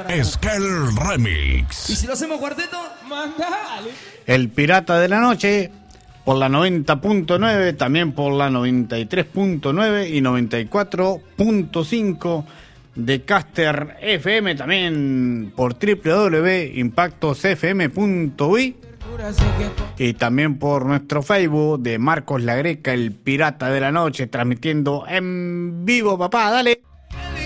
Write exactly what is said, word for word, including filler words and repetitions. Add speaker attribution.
Speaker 1: Esquel Remix.
Speaker 2: ¿Y si lo hacemos cuarteto?
Speaker 3: Mandale.
Speaker 4: El Pirata de la Noche por la noventa punto nueve, también por la noventa y tres punto nueve y noventa y cuatro punto cinco de Caster F M, también por doble u doble u doble u punto impactos f m punto u i y también por nuestro Facebook de Marcos La Greca, el Pirata de la Noche, transmitiendo en vivo, papá, dale.